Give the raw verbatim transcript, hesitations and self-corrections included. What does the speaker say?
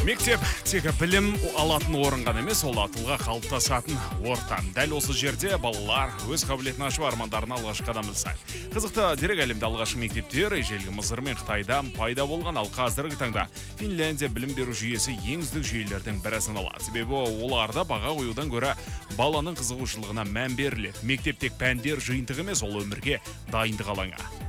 Мектеп тек білім алатын орын ғана емес, ол атылға қалыптасатын орта. Дәл осы жерде балалар өз қабілетін ашып армандарына алғашқы қадам жасайды. Қызықты дерек әлемде алғашқы мектептер ежелгі Мысыр мен Қытайда пайда болған, ал қазіргі таңда Финляндия білім беру жүйесі ең үздік жүйелердің бірі саналады. Себебі оларда баға қоюдан гөрі баланың қызығушылығына мән беріледі. Мектеп тек пәндер жиынтығы емес, ол өмірге дайындық алаңы.